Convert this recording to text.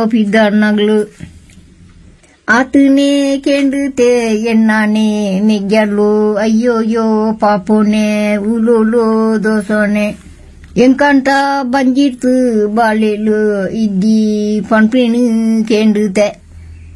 ಪಿದ್ದಾರ್ನಗ್ಲು ಆತನೇ ಕೆಂಡುತ್ತೆ ಎಣ್ಣಾನೆ ನೆಗ್ಗಲು ಅಯ್ಯೋಯ್ಯೋ ಪಾಪೋನೆ ಉಲೋಲೋ ದೋಸೋನೆ ಎಂಕಂಟ ಬಂಜಿತ್ತು ಬಾಳೆಲು ಇದ್ದಿ ಪಂಪಿಣು ಕೆಂಡುತ್ತೆ